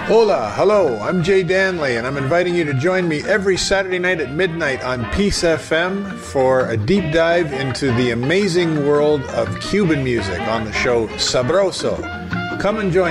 Hola, hello, I'm Jay Danley, and I'm inviting you to join me every Saturday night at midnight on Peace FM for a deep dive into the amazing world of Cuban music on the show Sabroso. Come and join